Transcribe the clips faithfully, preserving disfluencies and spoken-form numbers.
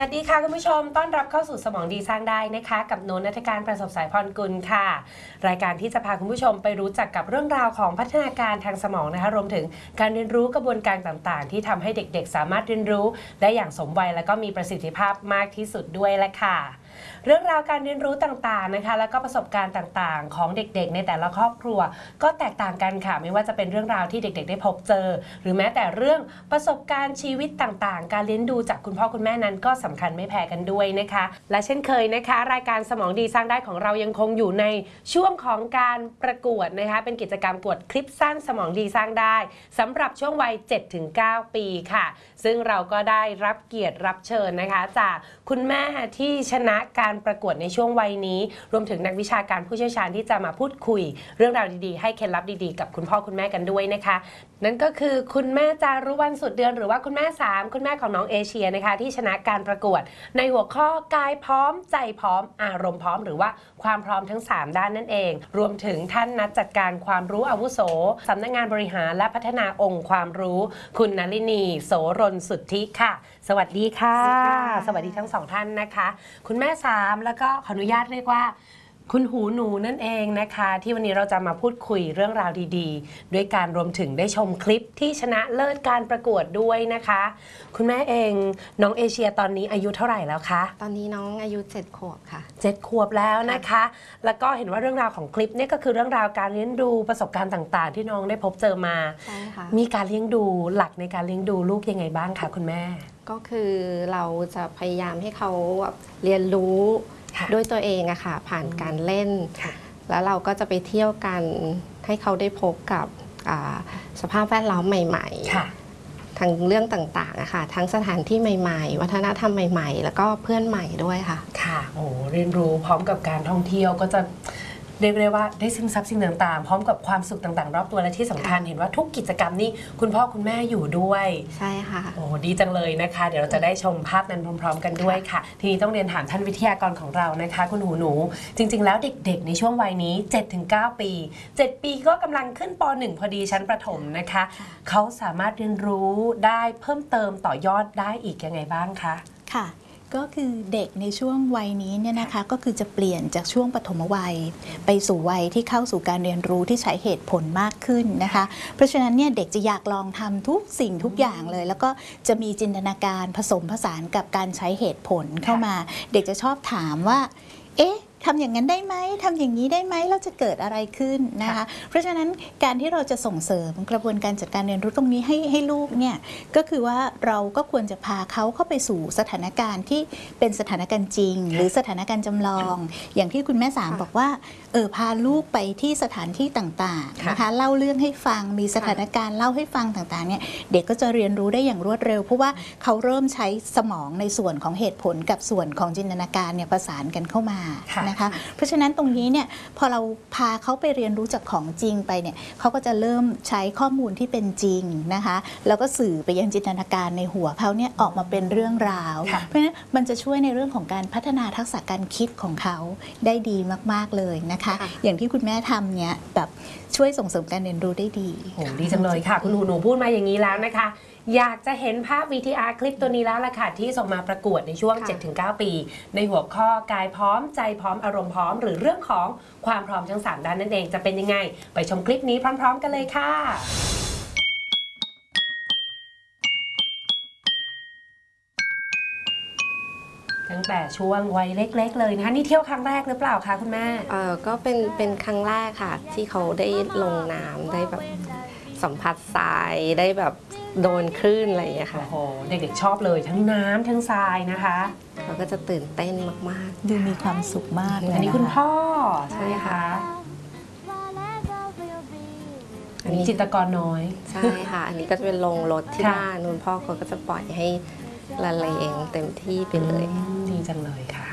สวัสดีค่ะคุณผู้ชมต้อนรับเข้าสู่สมองดีสร้างได้นะคะกับโนน ณัฐการประสบสายพรกุลค่ะรายการที่จะพาคุณผู้ชมไปรู้จักกับเรื่องราวของพัฒนาการทางสมองนะคะรวมถึงการเรียนรู้กระบวนการต่างๆที่ทำให้เด็กๆสามารถเรียนรู้ได้อย่างสมวัยและก็มีประสิทธิภาพมากที่สุดด้วยแหละค่ะเรื่องราวการเรียนรู้ต่างๆนะคะแล้วก็ประสบการณ์ต่างๆของเด็กๆในแต่ละครอบครัวก็แตกต่างกันค่ะไม่ว่าจะเป็นเรื่องราวที่เด็กๆได้พบเจอหรือแม้แต่เรื่องประสบการณ์ชีวิตต่างๆการเลี้ยงดูจากคุณพ่อคุณแม่นั้นก็สำคัญไม่แพ้กันด้วยนะคะและเช่นเคยนะคะรายการสมองดีสร้างได้ของเรายังคงอยู่ในช่วงของการประกวดนะคะเป็นกิจกรรมกวดคลิปสั้นสมองดีสร้างได้สำหรับช่วงวัย เจ็ดถึงเก้า ปีค่ะซึ่งเราก็ได้รับเกียรติรับเชิญนะคะจากคุณแม่ที่ชนะการประกวดในช่วงวัยนี้รวมถึงนักวิชาการผู้เชี่ยวชาญที่จะมาพูดคุยเรื่องราวดีๆให้เคล็ดลับดีๆกับคุณพ่อคุณแม่กันด้วยนะคะนั่นก็คือคุณแม่จารุวรรณสุดเดือนหรือว่าคุณแม่สามคุณแม่ของน้องเอเชียนะคะที่ชนะการประกวดในหัวข้อกายพร้อมใจพร้อมอารมณ์พร้อมหรือว่าความพร้อมทั้งสามด้านนั่นเองรวมถึงท่านนักจัดการความรู้อาวุโสสำนักงานบริหารและพัฒนาองค์ความรู้คุณนลินีโสรนสุทธิค่ะสวัสดีค่ะสวัสดีทั้งสองท่านนะคะคุณแม่สามแล้วก็ขออนุญาตเรียกว่าคุณหูหนูนั่นเองนะคะที่วันนี้เราจะมาพูดคุยเรื่องราวดีๆด้วยการรวมถึงได้ชมคลิปที่ชนะเลิศการประกวดด้วยนะคะคุณแม่เองน้องเอเชียตอนนี้อายุเท่าไหร่แล้วคะตอนนี้น้องอายุเจ็ดขวบค่ะเจ็ดขวบแล้วนะคะแล้วก็เห็นว่าเรื่องราวของคลิปนี่ก็คือเรื่องราวการเลี้ยงดูประสบการณ์ต่างๆที่น้องได้พบเจอมาใช่ค่ะมีการเลี้ยงดูหลักในการเลี้ยงดูลูกยังไงบ้างคะคุณแม่ก็คือเราจะพยายามให้เขาเรียนรู้ด้วยตัวเองอะค่ะผ่านการเล่นแล้วเราก็จะไปเที่ยวกันให้เขาได้พบกับสภาพแวดล้อมใหม่ๆทั้งเรื่องต่างๆอะค่ะทั้งสถานที่ใหม่ๆวัฒนธรรมใหม่ๆแล้วก็เพื่อนใหม่ด้วยค่ะค่ะโอ้เรียนรู้พร้อมกับการท่องเที่ยวก็จะเรียกได้ว่าได้ซึมซับสิ่งต่างๆพร้อมกับความสุขต่างๆรอบตัวและที่สำคัญเห็นว่าทุกกิจกรรมนี้คุณพ่อคุณแม่อยู่ด้วยใช่ค่ะโอ้ดีจังเลยนะคะเดี๋ยวเราจะได้ชมภาพนั้นพร้อมๆกันด้วยค่ะทีนี้ต้องเรียนถามท่านวิทยากรของเรานะคะคุณหูหนูจริงๆแล้วเด็กๆในช่วงวัยนี้ เจ็ดถึงเก้า ปีเจ็ดปีก็กำลังขึ้นป หนึ่ง พอดีชั้นประถมนะคะเขาสามารถเรียนรู้ได้เพิ่มเติมต่อยอดได้อีกยังไงบ้างคะค่ะก็คือเด็กในช่วงวัยนี้เนี่ยนะคะก็คือจะเปลี่ยนจากช่วงปฐมวัยไปสู่วัยที่เข้าสู่การเรียนรู้ที่ใช้เหตุผลมากขึ้นนะคะเพราะฉะนั้นเนี่ยเด็กจะอยากลองทำทุกสิ่งทุกอย่างเลยแล้วก็จะมีจินตนาการผสมผสานกับการใช้เหตุผลเข้ามาเด็กจะชอบถามว่าเอ๊ะทำอย่างนั้นได้ไหมทำอย่างนี้ได้ไหมแล้วจะเกิดอะไรขึ้นนะคะเพราะฉะนั้นการที่เราจะส่งเสริมกระบวนการจัดการเรียนรู้ตรงนี้ให้ให้ลูกเนี่ยก็คือว่าเราก็ควรจะพาเขาเข้าไปสู่สถานการณ์ที่เป็นสถานการณ์จริงหรือสถานการณ์จำลองอย่างที่คุณแม่สามบอกว่าเออพาลูกไปที่สถานที่ต่างๆนะคะเล่าเรื่องให้ฟังมีสถานการณ์เล่าให้ฟังต่างๆเนี่ยเด็กก็จะเรียนรู้ได้อย่างรวดเร็วเพราะว่าเขาเริ่มใช้สมองในส่วนของเหตุผลกับส่วนของจินตนาการเนี่ยประสานกันเข้ามานะคะเพราะฉะนั้นตรงนี้เนี่ยพอเราพาเขาไปเรียนรู้จากของจริงไปเนี่ยเขาก็จะเริ่มใช้ข้อมูลที่เป็นจริงนะคะแล้วก็สื่อไปยังจินตนาการในหัวเขาเนี่ยออกมาเป็นเรื่องราวเพราะฉะนั้นมันจะช่วยในเรื่องของการพัฒนาทักษะการคิดของเขาได้ดีมากๆเลยนะคะอย่างที่คุณแม่ทำเนี่ยแบบช่วยส่งเสริมการเรียนรู้ได้ดีโอ้ดีจังเลยค่ะคุณหนูหนูพูดมาอย่างนี้แล้วนะคะอยากจะเห็นภาพ วี ที อาร์ คลิปตัวนี้แล้วล่ะค่ะที่ส่งมาประกวดในช่วง เจ็ดถึงเก้า ปีในหัวข้อกายพร้อมใจพร้อมอารมณ์พร้อมหรือเรื่องของความพร้อมทั้งสามด้านนั่นเองจะเป็นยังไงไปชมคลิปนี้พร้อมๆกันเลยค่ะตั้งแต่ช่วงวัยเล็กๆเลยนะคะนี่เที่ยวครั้งแรกหรือเปล่าคะคุณแม่เออก็เป็นเป็นครั้งแรกค่ะที่เขาได้ลงน้ำได้แบบสัมผัสทรายได้แบบโดนคลื่นอะไรอย่างเงี้ยค่ะโอ้โหเด็กๆชอบเลยทั้งน้ำทั้งทรายนะคะเขาก็จะตื่นเต้นมากๆดูมีความสุขมากเลยอันนี้คุณพ่อใช่ไหมคะอันนี้จิตรกรน้อยใช่ค่ะอันนี้ก็จะเป็นลงรถที่บ้านคุณพ่อเขาก็จะปล่อยให้ละเลงเต็มที่ไปเลยดีจังเลยค่ะ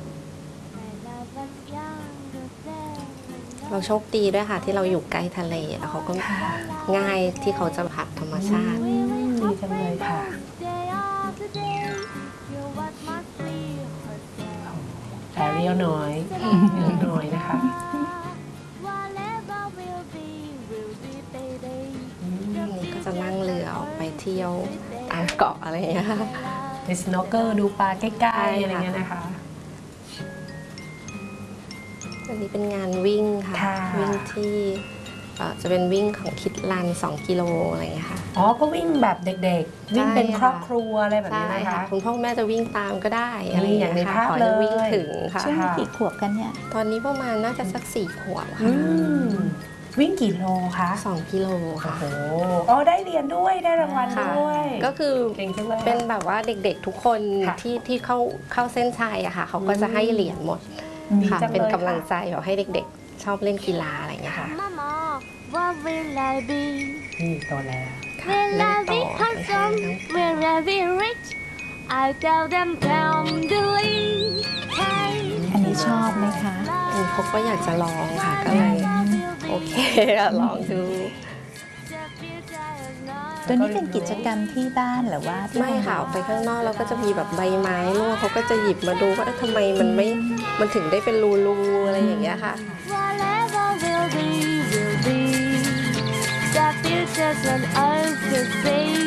เราโชคดีด้วยค่ะที่เราอยู่ใกล้ทะเลแล้วเขาก็ง่ายที่เขาจะผัดธรรมชาติดีจังเลยค่ะแอเรียลน้อยน้อยนะคะนี่ก็จะนั่งเรือออกไปเที่ยวตามเกาะอะไรอย่างเงี้ยไปสโนว์เกิลดูปลาใกล้ๆอะไรเงี้ยนะคะอันนี้เป็นงานวิ่งค่ะค่ะวิ่งที่เอ่อจะเป็นวิ่งของคิดรันสองกิโลอะไรอย่างเงี้ยค่ะอ๋อก็วิ่งแบบเด็กๆ วิ่งเป็นครอบครัวอะไรแบบใช่นี้นะคะค่ะคุณพ่อคุณแม่จะวิ่งตามก็ได้อะไรอย่างอย่างในเงี้ยค่ะภาพขอให้วิ่งเลยถึงค่ะช่วงนี้กี่ขวบกันเนี่ยตอนนี้ประมาณน่าจะสักสี่ขวบอืค่ะมวิ่งกี่โลคะสองกิโลค่ะโอ้โหอ๋อได้เหรียญด้วยได้รางวัลค่ะด้วยก็คือเก่งจังเลยเป็นแบบว่าเด็กๆทุกคนค่ะที่ที่เข้าเข้าเส้นชัยอะค่ะเขาก็จะให้เหรียญหมดดีค่ะจังเลยเป็นกำลังค่ะใจแบบให้เด็กๆ ชอบเล่นกีฬาอะไรอย่างเงี้ยค่ะ Mama, what will I be? นี่โตแล้วค่ะ Will เล่น I ต่ be อไปให้น้อง handsome? Will I be rich? I tell them tenderly. อันนี้ชอบไหมคะอันนี้เขาก็อยากจะลองค่ะ ก็เลยโอเคอะลองดูตัวนี้เป็นกิจกรรมที่บ้านหรือว่าที่ไม่ค่ะออกไปข้างนอกแล้วก็จะมีแบบใบไม้ร่วงเขาก็จะหยิบมาดูว่าเอ๊ะทำไมมันไม่มันถึงได้เป็นรูๆอะไรอย่างเงี้ยค่ะ Whatever will be, will be. The future's on earth to see.